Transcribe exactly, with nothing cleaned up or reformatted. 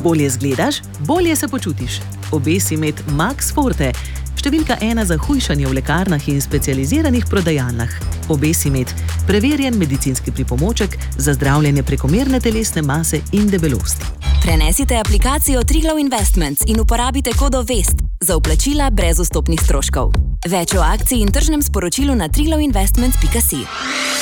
Bolje zgledaš, bolje se počutiš. Obesimed Max Forte, številka ena za hujšanje v lekarnah in specializiranih prodajalnah. Obesimed, preverjen medicinski pripomoček za zdravljenje prekomerne telesne mase in debelosti. Prenesite aplikacijo Triglav Investments in uporabite kodo VEST za vplačila brez vstopnih stroškov. Več o akciji in tržnem sporočilu na triglav investments pika si.